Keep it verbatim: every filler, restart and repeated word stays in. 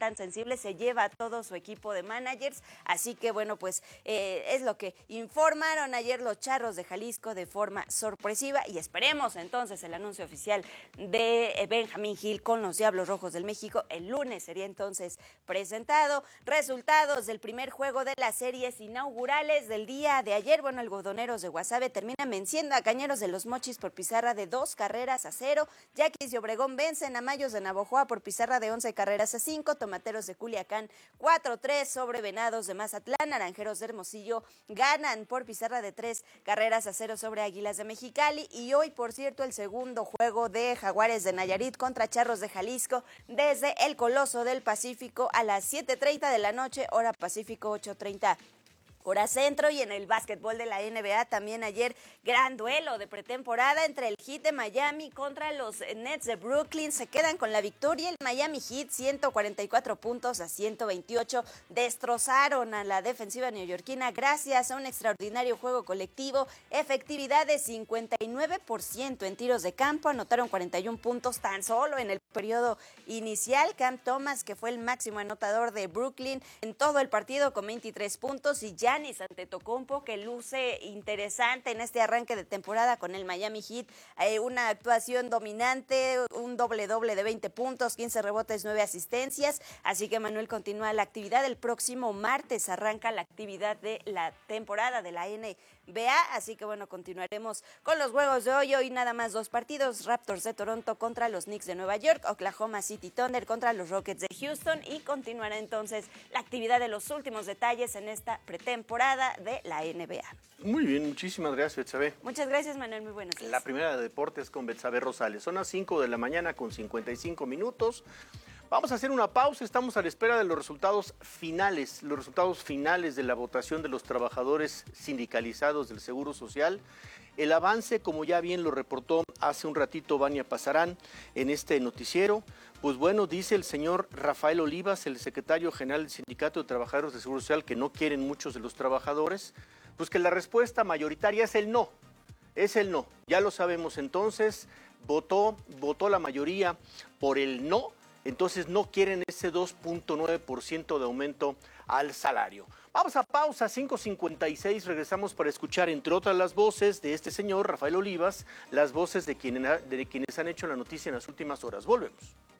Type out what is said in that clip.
tan sensible, se lleva a todo su equipo de managers, así que bueno, pues eh, es lo que informaron ayer los Charros de Jalisco de forma sorpresiva y esperemos entonces el anuncio oficial de Benjamín Gil con los Diablos Rojos del México. El lunes sería entonces presentado. Resultados del primer juego de las series inaugurales del día de ayer. Bueno, algodoneros de Guasave terminan venciendo a Cañeros de los Mochis por pizarra de dos carreras a cero. Yaquis de Obregón vencen a Mayos de Navojoa por pizarra de once carreras a cinco. Tomateros de Culiacán cuatro tres sobre Venados de Mazatlán. Naranjeros de Hermosillo ganan por pizarra de tres carreras a cero sobre Águilas de Mexicali. Y hoy, por cierto, el segundo juego de Jaguares de Nayarit contra Charros de Jalisco desde el Coloso del Pacífico a las siete treinta de la noche, hora Pacífico, ocho treinta hora centro. Y en el básquetbol de la N B A también ayer gran duelo de pretemporada entre el Heat de Miami contra los Nets de Brooklyn. Se quedan con la victoria. El Miami Heat ciento cuarenta y cuatro puntos a ciento veintiocho destrozaron a la defensiva neoyorquina gracias a un extraordinario juego colectivo, efectividad de cincuenta y nueve por ciento en tiros de campo, anotaron cuarenta y uno puntos tan solo en el periodo inicial. Cam Thomas, que fue el máximo anotador de Brooklyn en todo el partido con veintitrés puntos, y ya Giannis Antetokounmpo, que luce interesante en este arranque de temporada con el Miami Heat, eh, una actuación dominante, un doble doble de veinte puntos, quince rebotes, nueve asistencias, así que Manuel continúa la actividad. El próximo martes arranca la actividad de la temporada de la N B A, así que bueno, continuaremos con los juegos de hoy. Hoy nada más dos partidos: Raptors de Toronto contra los Knicks de Nueva York, Oklahoma City Thunder contra los Rockets de Houston, y continuará entonces la actividad de los últimos detalles en esta pretemporada de la N B A. Muy bien, muchísimas gracias, Betsabe. Muchas gracias, Manuel, muy buenos días. La primera de deportes con Betsabe Rosales. Son las cinco de la mañana con cincuenta y cinco minutos. Vamos a hacer una pausa, estamos a la espera de los resultados finales, los resultados finales de la votación de los trabajadores sindicalizados del Seguro Social. El avance, como ya bien lo reportó hace un ratito Vania Pasarán en este noticiero, pues bueno, dice el señor Rafael Olivas, el secretario general del Sindicato de Trabajadores del Seguro Social, que no quieren muchos de los trabajadores, pues que la respuesta mayoritaria es el no, es el no. Ya lo sabemos, entonces votó, votó la mayoría por el no. Entonces no quieren ese dos punto nueve por ciento de aumento al salario. Vamos a pausa, cinco cincuenta y seis, regresamos para escuchar, entre otras las voces de este señor, Rafael Olivas, las voces de quienes, de quienes han hecho la noticia en las últimas horas. Volvemos.